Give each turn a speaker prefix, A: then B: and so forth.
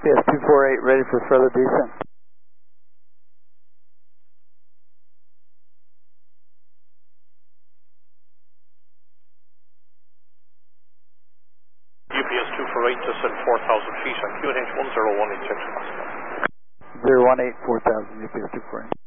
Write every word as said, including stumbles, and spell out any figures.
A: S two four eight, ready for further descent.
B: U P S two four eight, descend four thousand feet on Q N H one zero one eight six.
A: zero one eight, four thousand, U P S two four eight.